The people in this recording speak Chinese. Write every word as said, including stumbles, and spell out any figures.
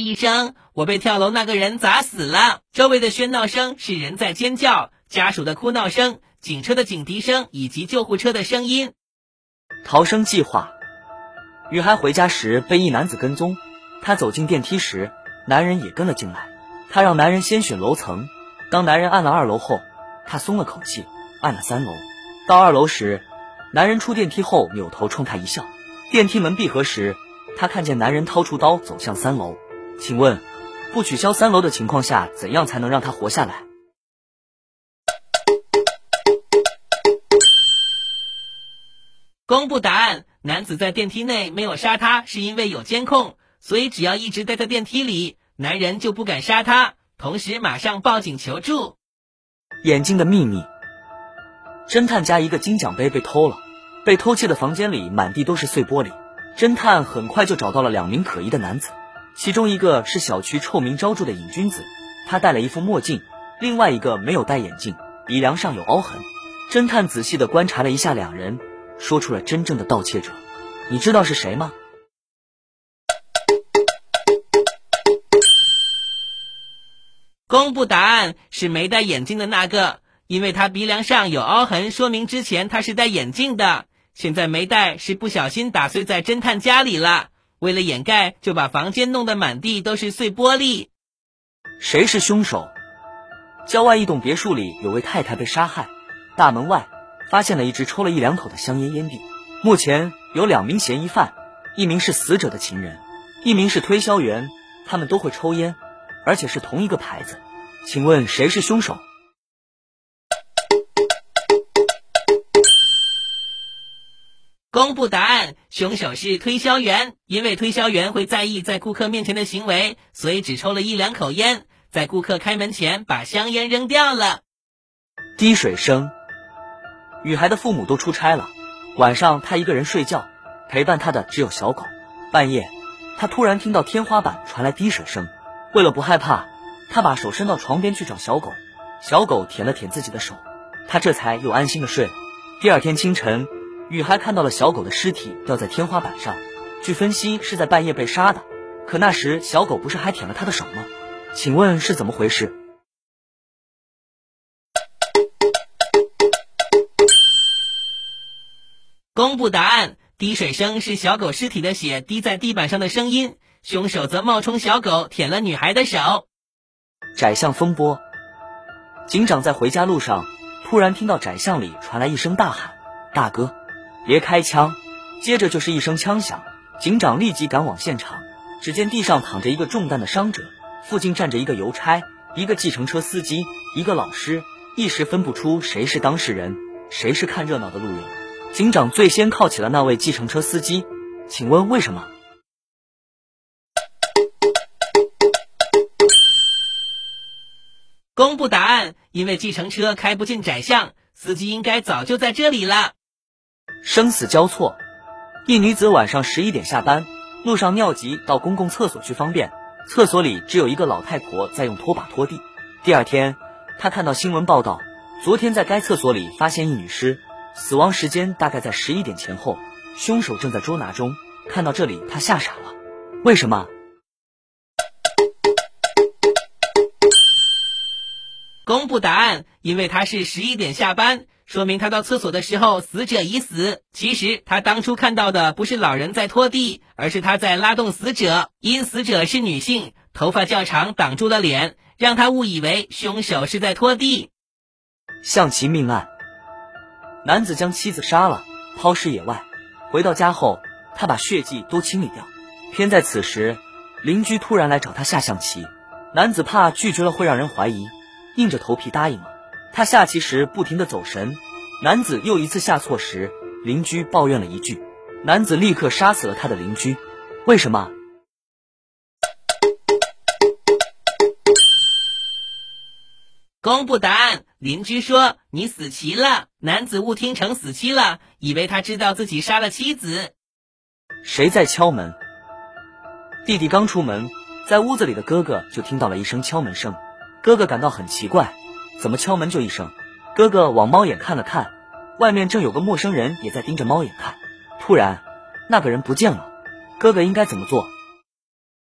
一声，我被跳楼那个人砸死了。周围的喧闹声是人在尖叫，家属的哭闹声，警车的警笛声以及救护车的声音。 逃生计划。雨涵回家时被一男子跟踪，他走进电梯时，男人也跟了进来。他让男人先选楼层，当男人按了二楼后，他松了口气，按了三楼。到二楼时，男人出电梯后扭头冲他一笑。电梯门闭合时，他看见男人掏出刀走向三楼。请问，不取消三楼的情况下，怎样才能让他活下来？ 公布答案，男子在电梯内没有杀他，是因为有监控，所以只要一直待在电梯里，男人就不敢杀他，同时马上报警求助。 眼睛的秘密。侦探家一个金奖杯被偷了，被偷窃的房间里满地都是碎玻璃。侦探很快就找到了两名可疑的男子，其中一个是小区臭名昭著的瘾君子，他戴了一副墨镜，另外一个没有戴眼镜，鼻梁上有凹痕。侦探仔细地观察了一下两人，说出了真正的盗窃者。你知道是谁吗？ 公布答案，是没戴眼镜的那个，因为他鼻梁上有凹痕，说明之前他是戴眼镜的，现在没戴是不小心打碎在侦探家里了，为了掩盖就把房间弄得满地都是碎玻璃。 谁是凶手？郊外一栋别墅里有位太太被杀害，大门外发现了一支抽了一两口的香烟烟蒂。目前有两名嫌疑犯，一名是死者的情人，一名是推销员，他们都会抽烟，而且是同一个牌子。请问谁是凶手？ 公布答案，凶手是推销员，因为推销员会在意在顾客面前的行为，所以只抽了一两口烟，在顾客开门前把香烟扔掉了。 滴水声。雨孩的父母都出差了，晚上他一个人睡觉，陪伴他的只有小狗。半夜，他突然听到天花板传来滴水声，为了不害怕，他把手伸到床边去找小狗，小狗舔了舔自己的手，他这才又安心的睡了。第二天清晨，雨孩看到了小狗的尸体掉在天花板上，据分析是在半夜被杀的，可那时小狗不是还舔了他的手吗？请问是怎么回事？ 公布答案，滴水声是小狗尸体的血滴在地板上的声音，凶手则冒充小狗舔了女孩的手。 窄巷风波。警长在回家路上突然听到窄巷里传来一声大喊：大哥，别开枪！接着就是一声枪响，警长立即赶往现场，只见地上躺着一个中弹的伤者，附近站着一个邮差，一个计程车司机，一个老师，一时分不出谁是当事人，谁是看热闹的路人。警长最先铐起了那位计程车司机，请问为什么？ 公布答案，因为计程车开不进窄巷，司机应该早就在这里了。 生死交错。一女子晚上十一点下班，路上尿急到公共厕所去方便，厕所里只有一个老太婆在用拖把拖地。第二天，她看到新闻报道，昨天在该厕所里发现一女尸，死亡时间大概在十一点前后，凶手正在捉拿中。看到这里，她吓傻了。为什么？ 公布答案，因为他是十一点下班，说明他到厕所的时候死者已死。其实他当初看到的不是老人在拖地，而是他在拉动死者，因死者是女性，头发较长挡住了脸，让他误以为凶手是在拖地。 象棋命案。男子将妻子杀了，抛尸野外，回到家后他把血迹都清理掉。偏在此时，邻居突然来找他下象棋，男子怕拒绝了会让人怀疑，硬着头皮答应了。他下棋时不停地走神，男子又一次下错时，邻居抱怨了一句，男子立刻杀死了他的邻居。为什么？ 公布答案，邻居说你死棋了，男子误听成死期了，以为他知道自己杀了妻子。 谁在敲门？弟弟刚出门，在屋子里的哥哥就听到了一声敲门声，哥哥感到很奇怪，怎么敲门就一声？哥哥往猫眼看了看，外面正有个陌生人也在盯着猫眼看。突然，那个人不见了，哥哥应该怎么做？